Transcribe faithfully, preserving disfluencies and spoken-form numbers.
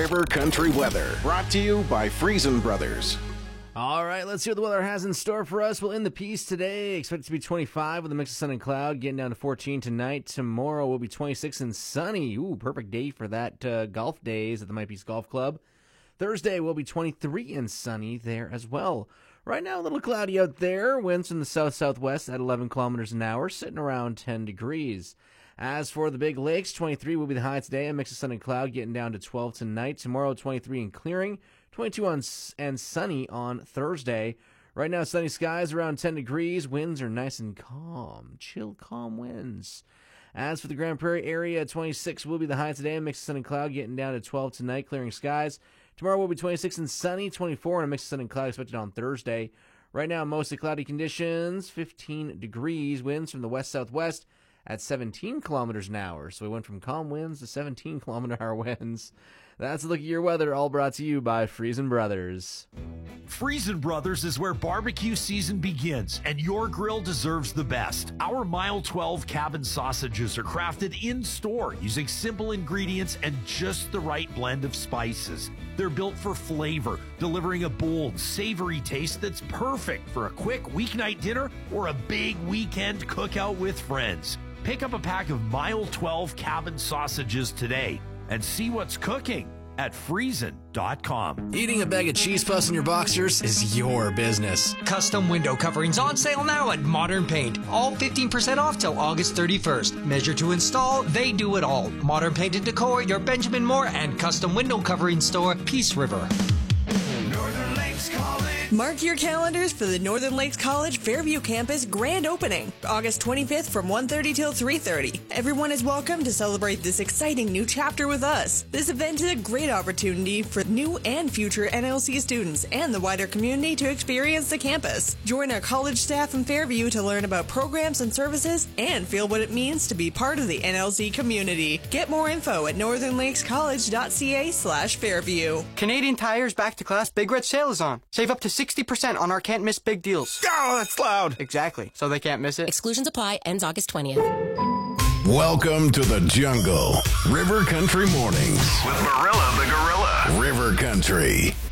River Country weather, brought to you by Friesen Brothers. All right, let's see what the weather has in store for us. We'll end the piece today. Expect it to be twenty-five with a mix of sun and cloud, getting down to fourteen tonight. Tomorrow will be twenty-six and sunny. Ooh, perfect day for that uh, golf days at the Mike Peace Golf Club. Thursday will be twenty-three and sunny there as well. Right now, a little cloudy out there. Winds from the south-southwest at eleven kilometers an hour, sitting around ten degrees. As for the Big Lakes, twenty-three will be the high today. A mix of sun and cloud, getting down to twelve tonight. Tomorrow, twenty-three and clearing. twenty-two on and sunny on Thursday. Right now, sunny skies around ten degrees. Winds are nice and calm. Chill, calm winds. As for the Grand Prairie area, twenty-six will be the high today. A mix of sun and cloud, getting down to twelve tonight. Clearing skies. Tomorrow will be twenty-six and sunny. twenty-four and a mix of sun and cloud expected on Thursday. Right now, mostly cloudy conditions. fifteen degrees. Winds from the west-southwest at seventeen kilometers an hour. So we went from calm winds to seventeen kilometer an hour winds. That's a look at your weather, all brought to you by Friesen Brothers. Friesen Brothers is where barbecue season begins, and your grill deserves the best. Our Mile twelve cabin sausages are crafted in-store using simple ingredients and just the right blend of spices. They're built for flavor, delivering a bold, savory taste that's perfect for a quick weeknight dinner or a big weekend cookout with friends. Pick up a pack of Mile twelve cabin sausages today and see what's cooking at friesen dot com. Eating a bag of cheese puffs in your boxers is your business. Custom window coverings on sale now at Modern Paint. All fifteen percent off till August thirty-first. Measure to install, they do it all. Modern Paint and Decor, your Benjamin Moore and custom window covering store, Peace River. Northern Lakes College. Mark your calendars for the Northern Lakes College Fairview Campus grand opening, August twenty-fifth from one thirty till three thirty. Everyone is welcome to celebrate this exciting new chapter with us. This event is a great opportunity for new and future N L C students and the wider community to experience the campus. Join our college staff in Fairview to learn about programs and services and feel what it means to be part of the N L C community. Get more info at northern lakes college dot c a slash fairview. Canadian Tire's back to class Big Red Sale is on. Save up to sixty percent on our can't miss big deals. Oh, that's loud. Exactly. So they can't miss it. Exclusions apply. Ends August twentieth. Welcome to the jungle. River Country Mornings. With Marilla the Gorilla. River Country.